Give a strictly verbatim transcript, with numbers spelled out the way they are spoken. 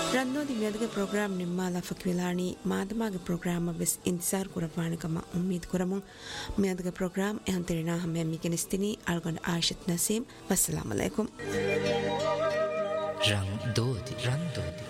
रन्नो दी मेद के प्रोग्राम निम्माला फकविलानी मादमा के प्रोग्राम बस इंतजार कुरबान कमा उम्मीद कुरमुं मेद के प्रोग्राम एहन तेरेना हमें मिकनिस्तिनी अलगन आशित नसीम वस्सलाम अलैकुम रंग दो रंग दो